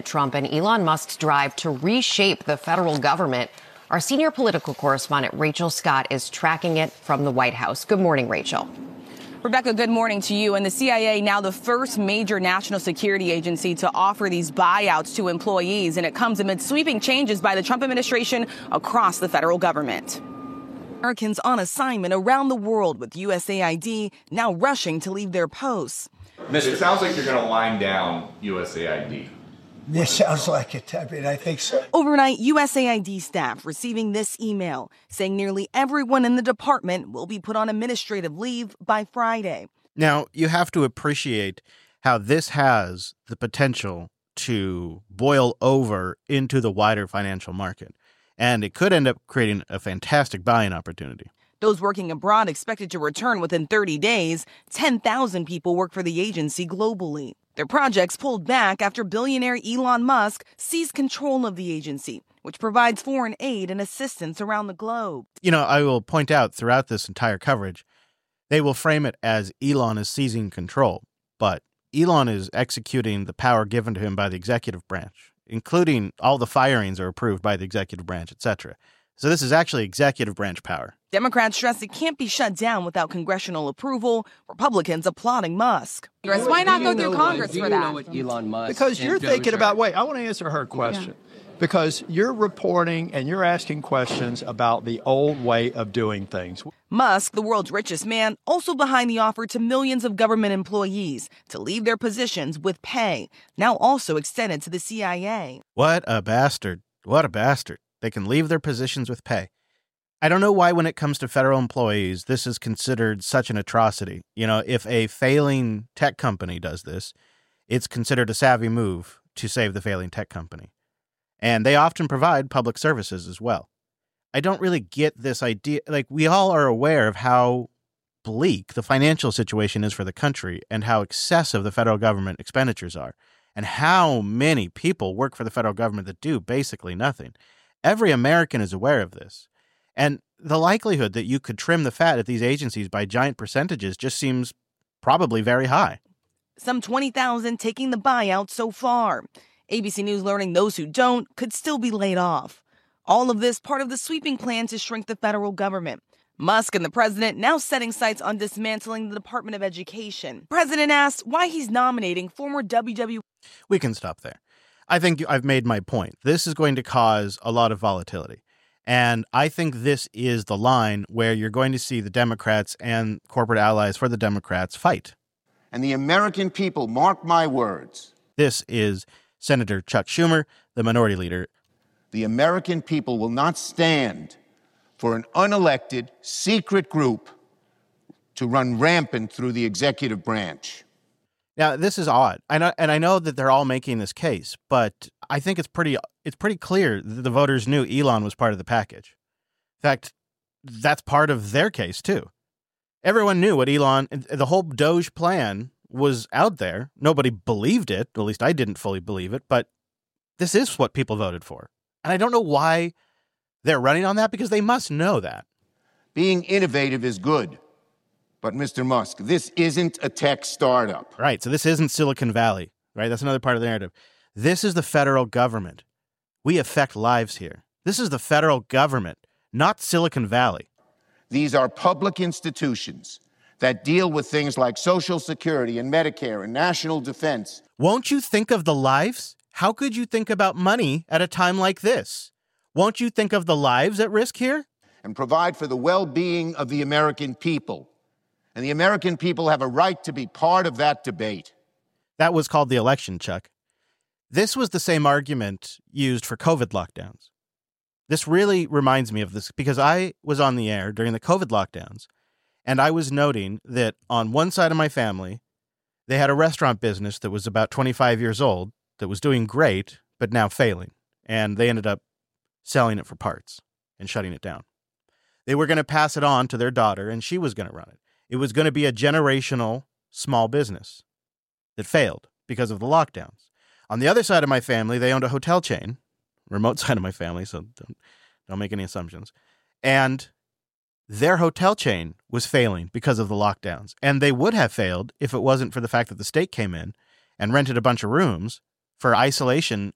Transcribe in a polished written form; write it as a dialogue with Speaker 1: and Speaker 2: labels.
Speaker 1: Trump and Elon Musk's drive to reshape the federal government. Our senior political correspondent, Rachel Scott, is tracking it from the White House. Good morning, Rachel.
Speaker 2: Rebecca, good morning to you. And the CIA, now the first major national security agency to offer these buyouts to employees. And it comes amid sweeping changes by the Trump administration across the federal government. Americans on assignment around the world with USAID now rushing to leave their posts.
Speaker 3: It sounds like you're going to wind down USAID.
Speaker 4: It sounds like it. I mean, I think so.
Speaker 2: Overnight, USAID staff receiving this email saying nearly everyone in the department will be put on administrative leave by Friday.
Speaker 5: Now, you have to appreciate how this has the potential to boil over into the wider financial market. And it could end up creating a fantastic buying opportunity.
Speaker 2: Those working abroad expected to return within 30 days. 10,000 people work for the agency globally. Their projects pulled back after billionaire Elon Musk seized control of the agency, which provides foreign aid and assistance around the globe.
Speaker 5: You know, I will point out throughout this entire coverage, they will frame it as Elon is seizing control, but Elon is executing the power given to him by the executive branch, including all the firings are approved by the executive branch, etc. So this is actually executive branch power.
Speaker 2: Democrats stress it can't be shut down without congressional approval. Republicans applauding Musk. Why not go through Congress for that?
Speaker 6: Elon Musk
Speaker 7: because you're thinking about, wait, I want to answer her question. Yeah. Because you're reporting and you're asking questions about the old way of doing things.
Speaker 2: Musk, the world's richest man, also behind the offer to millions of government employees to leave their positions with pay, now also extended to the CIA.
Speaker 5: What a bastard. What a bastard. They can leave their positions with pay. I don't know why when it comes to federal employees, this is considered such an atrocity. You know, if a failing tech company does this, it's considered a savvy move to save the failing tech company. And they often provide public services as well. I don't really get this idea. Like, we all are aware of how bleak the financial situation is for the country and how excessive the federal government expenditures are and how many people work for the federal government that do basically nothing. Every American is aware of this. And the likelihood that you could trim the fat at these agencies by giant percentages just seems probably very high.
Speaker 2: Some 20,000 taking the buyout so far. ABC News learning those who don't could still be laid off. All of this part of the sweeping plan to shrink the federal government. Musk and the president now setting sights on dismantling the Department of Education. President asked why he's nominating former WWE.
Speaker 5: We can stop there. I think I've made my point. This is going to cause a lot of volatility. And I think this is the line where you're going to see the Democrats and corporate allies for the Democrats fight.
Speaker 8: And the American people, mark my words.
Speaker 5: This is Senator Chuck Schumer, the minority leader.
Speaker 8: The American people will not stand for an unelected, secret group to run rampant through the executive branch.
Speaker 5: Now, this is odd. I know that they're all making this case, but I think it's pretty clear that the voters knew Elon was part of the package. In fact, that's part of their case, too. Everyone knew what Elon, the whole Doge plan was out there. Nobody believed it. At least I didn't fully believe it, but this is what people voted for. And I don't know why they're running on that, because they must know that.
Speaker 8: Being innovative is good. But, Mr. Musk, this isn't a tech startup.
Speaker 5: Right. So this isn't Silicon Valley, right? That's another part of the narrative. This is the federal government. We affect lives here. This is the federal government, not Silicon Valley.
Speaker 8: These are public institutions that deal with things like Social Security and Medicare and national defense.
Speaker 5: Won't you think of the lives? How could you think about money at a time like this? Won't you think of the lives at risk here?
Speaker 8: And provide for the well-being of the American people. And the American people have a right to be part of that debate.
Speaker 5: That was called the election, Chuck. This was the same argument used for COVID lockdowns. This really reminds me of this because I was on the air during the COVID lockdowns, and I was noting that on one side of my family, they had a restaurant business that was about 25 years old that was doing great, but now failing. And they ended up selling it for parts and shutting it down. They were going to pass it on to their daughter, and she was going to run it. It was going to be a generational small business that failed because of the lockdowns. On the other side of my family, they owned a hotel chain, remote side of my family, so don't make any assumptions. And their hotel chain was failing because of the lockdowns. And they would have failed if it wasn't for the fact that the state came in and rented a bunch of rooms for isolation